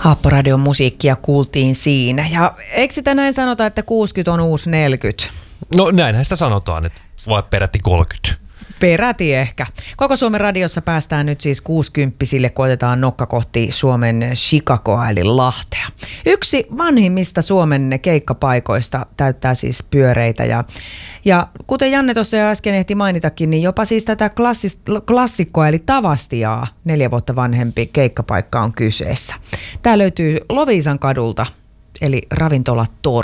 Haapporadion musiikkia kuultiin siinä. Ja eikö sitä näin sanota, että 60 on uusi 40? No näinhän sitä sanotaan, että vai peräti 30. Peräti ehkä. Koko Suomen radiossa päästään nyt siis 60-sille, kun otetaan nokka kohti Suomen Chicagoa eli Lahtea. Yksi vanhimmista Suomen keikkapaikoista täyttää siis pyöreitä ja kuten Janne tuossa jo äsken ehti mainitakin, niin jopa siis tätä klassikkoa eli Tavastiaa 4 vuotta vanhempi keikkapaikka on kyseessä. Tämä löytyy Loviisan kadulta eli ravintola Tor.